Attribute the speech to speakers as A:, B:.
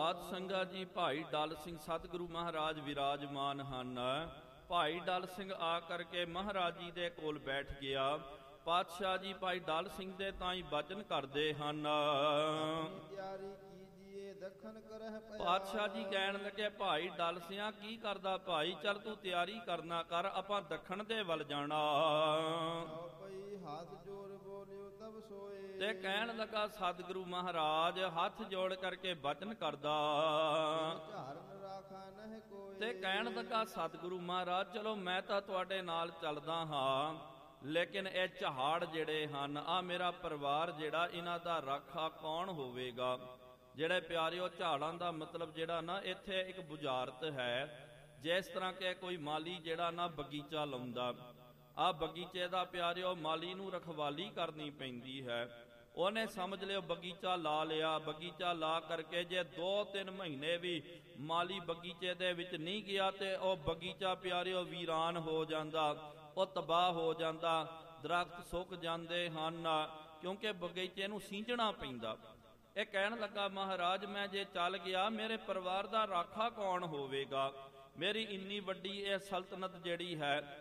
A: ਸਾਧ ਸੰਗਤ ਜੀ, ਭਾਈ ਡਲ ਸਿੰਘ ਸਤਿਗੁਰੂ ਮਹਾਰਾਜ ਵਿਰਾਜਮਾਨ ਹਨ। ਭਾਈ ਡਲ ਸਿੰਘ ਆ ਕਰਕੇ ਮਹਾਰਾਜ ਜੀ ਦੇ ਕੋਲ ਬੈਠ ਗਿਆ। ਪਾਤਸ਼ਾਹ ਜੀ ਭਾਈ ਡਲ ਸਿੰਘ ਦੇ ਤਾਈਂ ਬਚਨ ਕਰਦੇ ਹਨ। ਪਾਤਸ਼ਾਹ ਜੀ ਕਹਿਣ ਲੱਗੇ, ਭਾਈ ਡਲ ਸਿੰਘਾ ਕੀ ਕਰਦਾ ਭਾਈ? ਚੱਲ ਤੂੰ ਤਿਆਰੀ ਕਰਨਾ ਕਰ, ਆਪਾਂ ਦੱਖਣ ਦੇ ਵੱਲ ਜਾਣਾ। ਤੇ ਕਹਿਣ ਲੱਗਾ ਸਤਿਗੁਰੂ ਮਹਾਰਾਜ ਹੱਥ ਜੋੜ ਕਰਕੇ ਬਚਨ ਕਰਦਾ। ਤੇ ਕਹਿਣ ਲੱਗਾ ਸਤਿਗੁਰੂ ਮਹਾਰਾਜ ਚਲੋ ਮੈਂ ਤਾਂ ਤੁਹਾਡੇ ਨਾਲ ਚੱਲਦਾ ਹਾਂ, ਲੇਕਿਨ ਇਹ ਝਾੜ ਜਿਹੜੇ ਹਨ, ਆ ਮੇਰਾ ਪਰਿਵਾਰ ਜਿਹੜਾ, ਇਹਨਾਂ ਦਾ ਰਾਖਾ ਕੌਣ ਹੋਵੇਗਾ? ਜਿਹੜੇ ਪਿਆਰਿਓ, ਝਾੜਾਂ ਦਾ ਮਤਲਬ ਜਿਹੜਾ ਨਾ ਇੱਥੇ ਇੱਕ ਬੁਝਾਰਤ ਹੈ। ਜਿਸ ਤਰ੍ਹਾਂ ਕਿ ਕੋਈ ਮਾਲੀ ਜਿਹੜਾ ਨਾ ਬਗੀਚਾ ਲਾਉਂਦਾ, ਆ ਬਗੀਚੇ ਦਾ ਪਿਆਰਿਓ ਮਾਲੀ ਨੂੰ ਰਖਵਾਲੀ ਕਰਨੀ ਪੈਂਦੀ ਹੈ। ਉਹਨੇ ਸਮਝ ਲਿਓ ਬਗੀਚਾ ਲਾ ਲਿਆ, ਬਗੀਚਾ ਲਾ ਕਰਕੇ ਜੇ 2-3 ਮਹੀਨੇ ਵੀ ਮਾਲੀ ਬਗੀਚੇ ਦੇ ਵਿੱਚ ਨਹੀਂ ਗਿਆ ਤੇ ਉਹ ਬਗੀਚਾ ਪਿਆਰਿਓ ਵੀਰਾਨ ਹੋ ਜਾਂਦਾ, ਉਹ ਤਬਾਹ ਹੋ ਜਾਂਦਾ, ਦਰਖਤ ਸੁੱਕ ਜਾਂਦੇ ਹਨ, ਕਿਉਂਕਿ ਬਗੀਚੇ ਨੂੰ ਸੀਂਚਣਾ ਪੈਂਦਾ। ਇਹ ਕਹਿਣ ਲੱਗਾ ਮਹਾਰਾਜ ਮੈਂ ਜੇ ਚੱਲ ਗਿਆ ਮੇਰੇ ਪਰਿਵਾਰ ਦਾ ਰਾਖਾ ਕੌਣ ਹੋਵੇਗਾ? ਮੇਰੀ ਇੰਨੀ ਵੱਡੀ ਇਹ ਸਲਤਨਤ ਜਿਹੜੀ ਹੈ